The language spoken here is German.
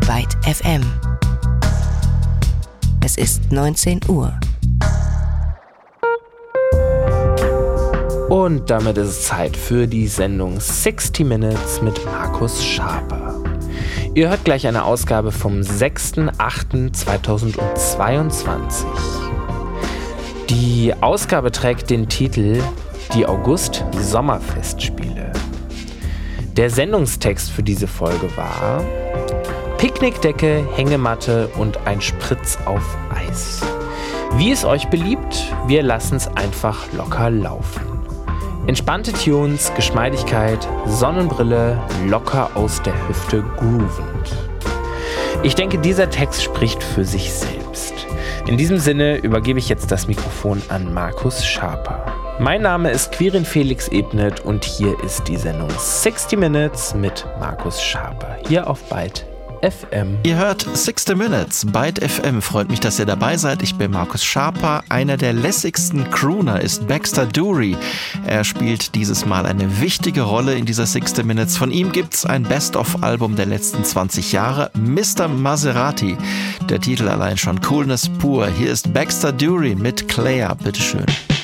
Byte FM. Es ist 19 Uhr. Und damit ist es Zeit für die Sendung 60 Minutes mit Markus Schaper. Ihr hört gleich eine Ausgabe vom 6.8.2022. Die Ausgabe trägt den Titel Die August-Sommerfestspiele. Der Sendungstext für diese Folge war: Picknickdecke, Hängematte und ein Spritz auf Eis. Wie es euch beliebt, wir lassen's einfach locker laufen. Entspannte Tunes, Geschmeidigkeit, Sonnenbrille, locker aus der Hüfte groovend. Ich denke, dieser Text spricht für sich selbst. In diesem Sinne übergebe ich jetzt das Mikrofon an Markus Schaper. Mein Name ist Quirin Felix Ebnet und hier ist die Sendung 60 Minutes mit Markus Schaper, hier auf Byte FM. Ihr hört 60 Minutes, Byte FM. Freut mich, dass ihr dabei seid. Ich bin Markus Schaper. Einer der lässigsten Crooner ist Baxter Dury. Er spielt dieses Mal eine wichtige Rolle in dieser 60 Minutes. Von ihm gibt's ein Best-of-Album der letzten 20 Jahre, Mr. Maserati. Der Titel allein schon Coolness pur. Hier ist Baxter Dury mit Claire. Bitteschön.